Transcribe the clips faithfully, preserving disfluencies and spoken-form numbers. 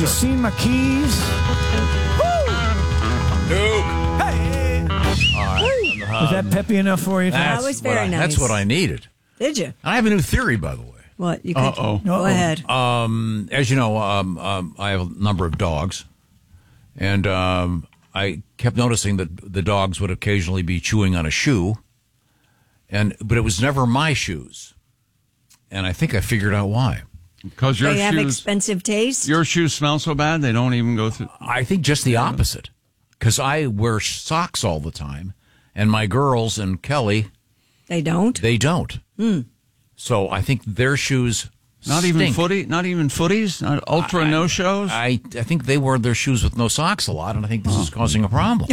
you sir. seen my keys? Duke. Hey! Was that peppy enough for you? That Tom? was very what I, nice. That's what I needed. Did you? I have a new theory, by the way. What? You could, Uh-oh. Go Uh-oh. ahead. Um, as you know, um, um, I have a number of dogs, and um, I kept noticing that the dogs would occasionally be chewing on a shoe, and but it was never my shoes, and I think I figured out why. Because your they have shoes, expensive taste. your shoes smell so bad they don't even go through. I think just the opposite, because I wear socks all the time, and my girls and Kelly, They don't. they don't. Hmm. So I think their shoes Not even stink. footy, not even footies, not ultra no shows. I, I think they wear their shoes with no socks a lot, and I think this is causing a problem.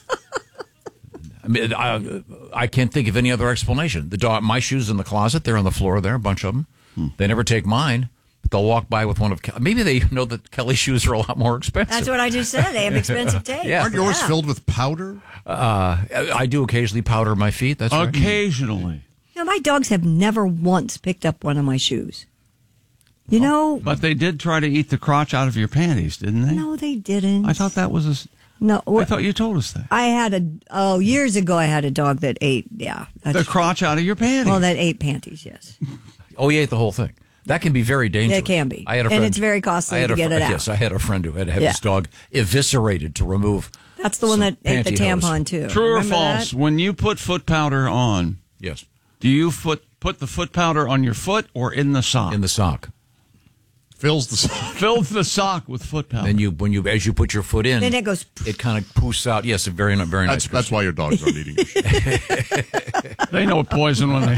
I mean, I, I can't think of any other explanation. The dog, my shoes in the closet, they're on the floor there, a bunch of them. Hmm. They never take mine, but they'll walk by with one of Kelly. Maybe they know that Kelly's shoes are a lot more expensive. That's what I just said. They have expensive taste. Yeah. Aren't yours Yeah. filled with powder? Uh, I do occasionally powder my feet. That's right. Occasionally. You know, my dogs have never once picked up one of my shoes. You know, But they did try to eat the crotch out of your panties, didn't they? no, they didn't. I thought that was a. s- no. I thought you told us that. I had a oh years ago. I had a dog that ate. Yeah, The that's, crotch out of your panties. well, that ate panties. Yes, Oh, he ate the whole thing. That can be very dangerous. It can be. I had a And friend, it's very costly I had to a get fr- it out. Yes, I had a friend who had to have Yeah. his dog eviscerated to remove. that's the one some that ate the pantyhose. tampon too. True or Remember false? that? When you put foot powder on, Yes, do you foot put the foot powder on your foot or in the sock? in the sock. Fills the. Fill the sock with foot powder. Then you, when you, as you put your foot in, Then it goes. it kind of poofs out. Yes, a very, very nice. That's that's why your dogs aren't eating your shit. They know poison when they.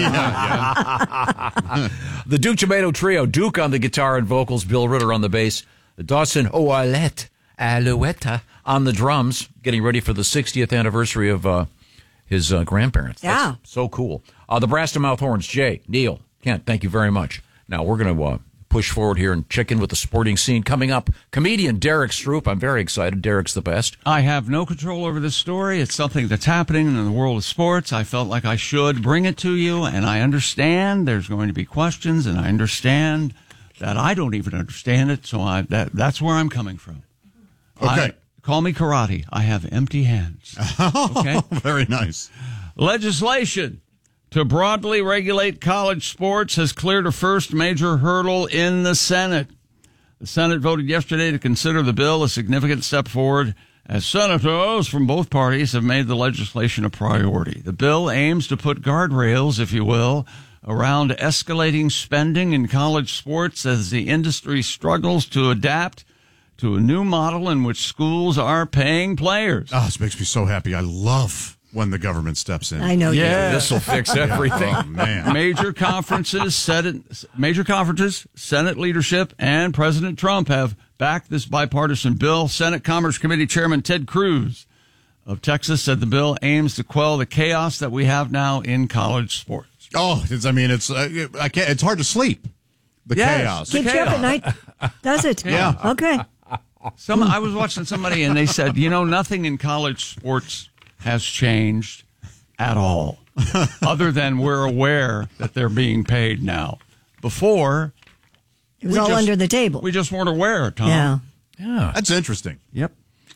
The Duke Tomato Trio, Duke on the guitar and vocals, Bill Ritter on the bass, Dawson Ouellette, Alouetta on the drums, getting ready for the sixtieth anniversary of uh, his uh, grandparents. That's Yeah. so cool. Uh, the Brass to Mouth Horns, Jay, Neil, Kent, thank you very much. Now we're going to uh, push forward here and check in with the sporting scene. Coming up, comedian Derek Stroop. I'm very excited. Derek's the best. I have no control over this story. It's something that's happening in the world of sports. I felt like I should bring it to you, and I understand there's going to be questions, and I understand that I don't even understand it. So I that that's where I'm coming from. Okay. I- call me karate. I have empty hands. Okay. Very nice. Legislation to broadly regulate college sports has cleared a first major hurdle in the Senate. The Senate voted yesterday to consider the bill a significant step forward as senators from both parties have made the legislation a priority. The bill aims to put guardrails, if you will, around escalating spending in college sports as the industry struggles to adapt to a new model in which schools are paying players. Oh, this makes me so happy. I love when the government steps in. I know. you Yeah. This will fix everything. Oh, man. Major conferences, Senate, major conferences, Senate leadership, and President Trump have backed this bipartisan bill. Senate Commerce Committee Chairman Ted Cruz of Texas said the bill aims to quell the chaos that we have now in college sports. Oh, it's, I mean, it's uh, I can't. It's hard to sleep. The Yes. chaos. Keeps you up at night, does it? Yeah. Okay. Some I was watching somebody and they said, you know, nothing in college sports has changed at all, other than we're aware that they're being paid now. Before, It was we all just- under the table. we just weren't aware, Tom. yeah. Yeah. That's interesting. Yep.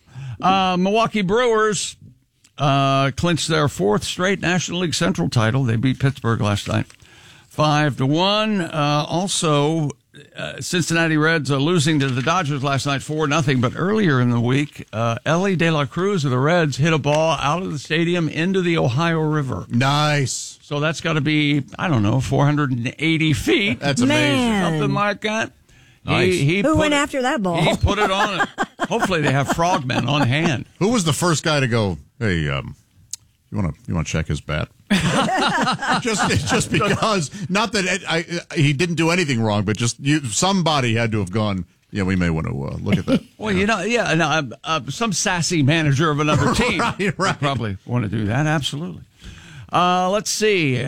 Uh, Milwaukee Brewers uh, clinched their fourth straight National League Central title. They beat Pittsburgh last night, five to one. Uh, also, uh, Cincinnati Reds are losing to the Dodgers last night, four nothing. But earlier in the week, uh, Ellie De La Cruz of the Reds hit a ball out of the stadium into the Ohio River. Nice. So that's got to be, I don't know, four hundred eighty feet, That's amazing. Man. something like that. Nice. He, he Who put went it- after that ball? He put it on it. Hopefully, they have frogmen on hand. Who was the first guy to go? Hey, um, you want to you want to check his bat? just just because, not that it, I, he didn't do anything wrong, but just you, somebody had to have gone. Yeah, we may want to uh, look at that. Well, you know, yeah, no, uh, uh, some sassy manager of another team Right, right. would probably want to do that. Absolutely. Uh, let's see.